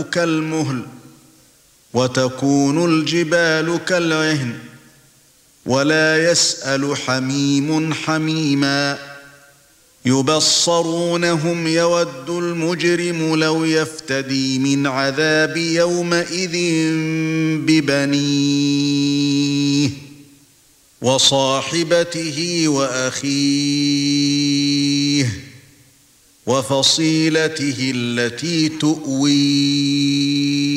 كالمهل وتكون الجبال كالعهن ولا يسأل حميم حميما يبصرونهم يود المجرم لو يفتدي من عذاب يومئذ ببنيه وصاحبته وأخيه وفصيلته التي تؤويه